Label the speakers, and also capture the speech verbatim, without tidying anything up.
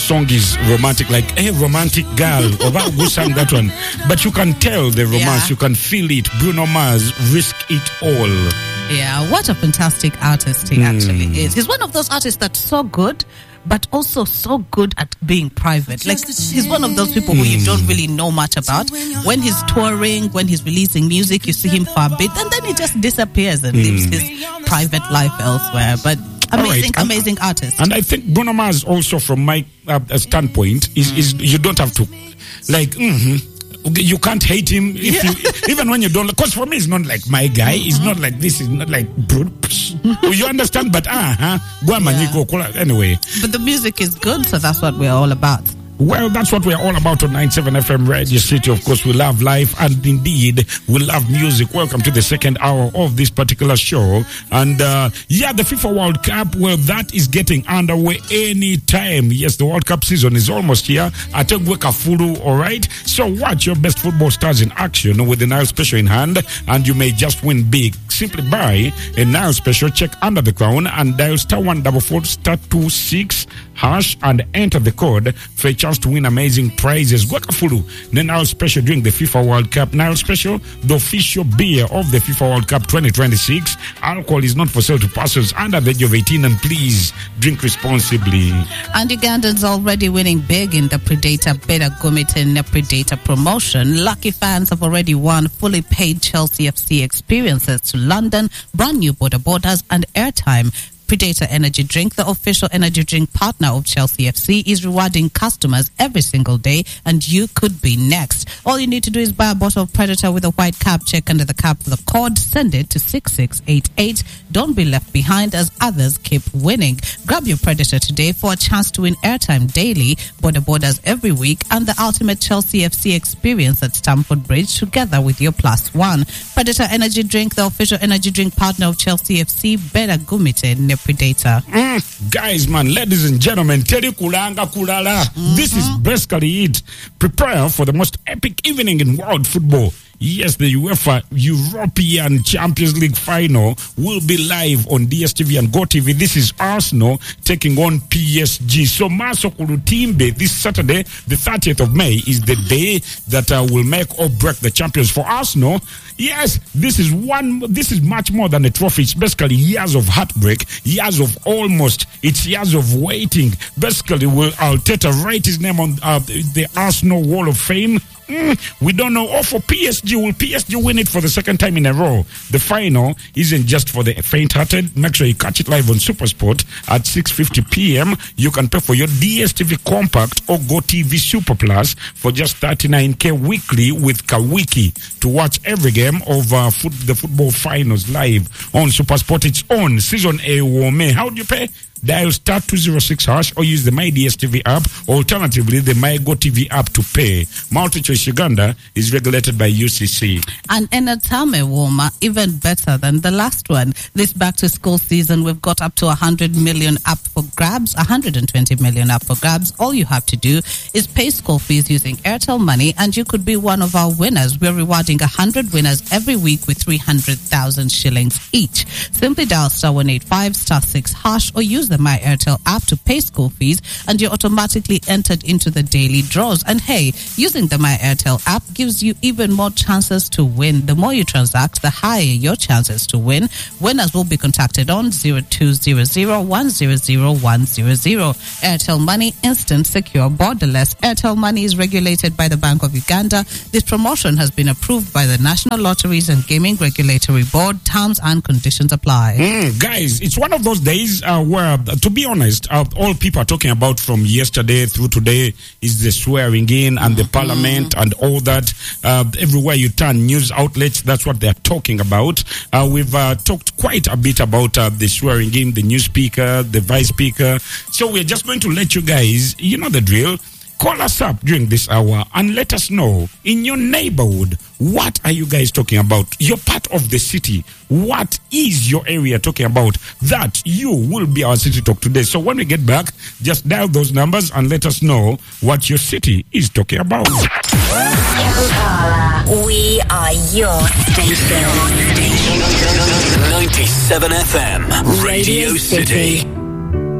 Speaker 1: song is romantic, like, hey, romantic girl, or who sang that one? But you can tell the romance, yeah. You can feel it. Bruno Mars, Risk It All.
Speaker 2: Yeah, what a fantastic artist he mm. actually is. He's one of those artists that's so good, but also so good at being private. Like, he's one of those people mm. who you don't really know much about. When he's touring, when he's releasing music, you see him for a bit, and then he just disappears and mm. lives his private life elsewhere. But amazing, right. amazing
Speaker 1: and,
Speaker 2: artist.
Speaker 1: And I think Bruno Mars also, from my uh, standpoint, is, mm. is you don't have to, like, mm-hmm. You can't hate him if yeah. you, even when you don't. Because for me, it's not like my guy. It's not like this. It's not like you understand. But ah, uh-huh. Anyway.
Speaker 2: But the music is good, so that's what we're all about.
Speaker 1: Well, that's what we're all about on ninety-seven F M Radio City. Of course, we love life and indeed we love music. Welcome to the second hour of this particular show. And uh, yeah, the FIFA World Cup, well, that is getting underway anytime. Yes, the World Cup season is almost here. Ategweka Fulu, all right? So watch your best football stars in action with the Nile Special in hand, and you may just win big. Simply buy a Nile Special, check under the crown, and dial star one double four star two six hash and enter the code for a chance to win amazing prizes. Gweka Fulu, the Nile Special during the FIFA World Cup. Nile Special, the official beer of the FIFA World Cup twenty twenty-six. Alcohol is not for sale to persons under the age of eighteen, and please drink responsibly.
Speaker 2: And Ugandans already winning big in the Predator Beta Gumiten Predator promotion. Lucky fans have already won fully paid Chelsea F C experiences to London, brand new border borders, and airtime. Predator Energy Drink, the official energy drink partner of Chelsea F C, is rewarding customers every single day, and you could be next. All you need to do is buy a bottle of Predator with a white cap, check under the cap for the code, send it to six six eight eight. Don't be left behind as others keep winning. Grab your Predator today for a chance to win airtime daily, border borders every week, and the ultimate Chelsea F C experience at Stamford Bridge together with your plus one. Predator Energy Drink, the official energy drink partner of Chelsea F C, Beta Gumite Predator.
Speaker 1: Mm, guys, man, ladies and gentlemen, Teddy Kulanga Kulala. Mm-hmm. This is basically it. Prepare for the most epic evening in world football. Yes, the UEFA European Champions League final will be live on D S T V and GoTV. This is Arsenal taking on P S G. So, Maso Kulutimbe, this Saturday, the thirtieth of May, is the day that uh, will make or break the champions for Arsenal. Yes, this is one. This is much more than a trophy. It's basically years of heartbreak, years of almost. It's years of waiting. Basically, will Arteta write his name on uh, the Arsenal Wall of Fame? Mm, we don't know. Or for P S G, will P S G win it for the second time in a row? The final isn't just for the faint-hearted. Make sure you catch it live on SuperSport at six fifty p.m. You can pay for your D S T V Compact or GoTV Super Plus for just thirty-nine K weekly with Kawiki to watch every game of uh, foot, the football finals live on SuperSport. It's on season A Wome. How do you pay? Dial star two zero six hash or use the My D S T V app, or alternatively the My GoTV app to pay. Multi-Choice Uganda is regulated by U C C.
Speaker 2: And Enatame Woma, even better than the last one. This back-to-school season, we've got up to one hundred million up for grabs, one hundred twenty million up for grabs. All you have to do is pay school fees using Airtel Money, and you could be one of our winners. We're rewarding one hundred winners every week with three hundred thousand shillings each. Simply dial star one eight five star six hash or use the My Airtel app to pay school fees, and you're automatically entered into the daily draws. And hey, using the My Airtel app gives you even more chances to win. The more you transact, the higher your chances to win. Winners will be contacted on zero two zero zero one zero zero one zero zero. Airtel Money, instant, secure, borderless. Airtel Money is regulated by the Bank of Uganda. This promotion has been approved by the National Lotteries and Gaming Regulatory Board. Terms and conditions apply.
Speaker 1: Mm, guys, it's one of those days uh, where Uh, to be honest, uh, all people are talking about from yesterday through today is the swearing in and the mm-hmm. parliament and all that. Uh, everywhere you turn, news outlets, that's what they're talking about. Uh, we've uh, talked quite a bit about uh, the swearing in, the new speaker, the vice speaker. So we're just going to let you guys, you know the drill. Call us up during this hour and let us know in your neighborhood, what are you guys talking about? You're part of the city. What is your area talking about? That you will be our City Talk today. So when we get back, just dial those numbers and let us know what your city is talking about.
Speaker 3: We are your station.
Speaker 4: ninety-seven F M, Radio City.